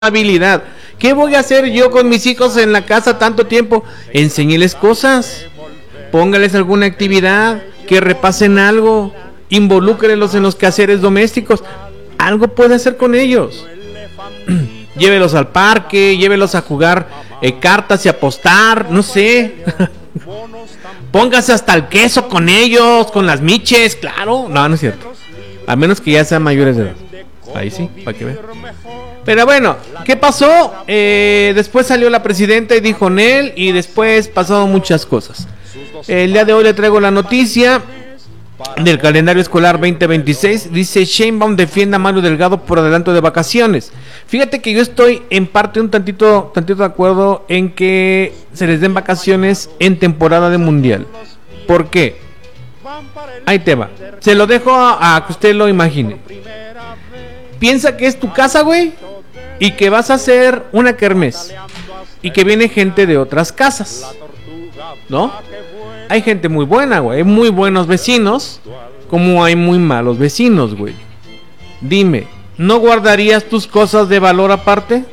habilidad. ¿Qué voy a hacer yo con mis hijos en la casa tanto tiempo? Enséñeles cosas, póngales alguna actividad, que repasen algo, involúcrelos en los quehaceres domésticos. Algo puede hacer con ellos. Llévelos al parque, llévelos a jugar cartas y apostar, no sé. Póngase hasta el queso con ellos, con las miches, claro. No, no es cierto. A menos que ya sean mayores de edad. Ahí sí, para que vean. Pero bueno, ¿qué pasó? Después salió la presidenta y dijo Nel, y después pasaron muchas cosas. El día de hoy le traigo la noticia del calendario escolar 2026. Dice: Sheinbaum defiende a Mario Delgado por adelanto de vacaciones. Fíjate que yo estoy en parte un tantito de acuerdo en que se les den vacaciones en temporada de mundial. ¿Por qué? Ahí te va. Se lo dejo a que usted lo imagine. Piensa que es tu casa, güey, y que vas a hacer una kermés y que viene gente de otras casas, ¿no? Hay gente muy buena, güey, hay muy buenos vecinos, como hay muy malos vecinos, güey. Dime, ¿no guardarías tus cosas de valor aparte?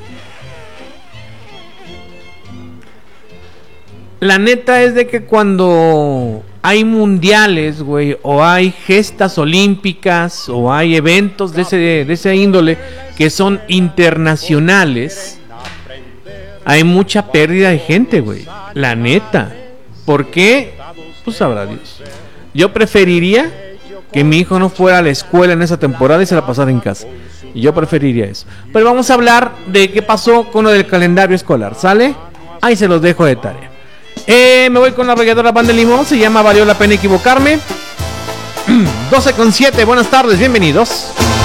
La neta es de que cuando hay mundiales, güey, o hay gestas olímpicas, o hay eventos de ese índole que son internacionales, hay mucha pérdida de gente, güey. La neta. ¿Por qué? Pues sabrá Dios. Yo preferiría que mi hijo no fuera a la escuela en esa temporada y se la pasara en casa. Y yo preferiría eso. Pero vamos a hablar de qué pasó con lo del calendario escolar, ¿sale? Ahí se los dejo de tarea. Me voy con la arrolladora Pan de Limón. Se llama Valió la Pena Equivocarme. 12:07, buenas tardes, bienvenidos.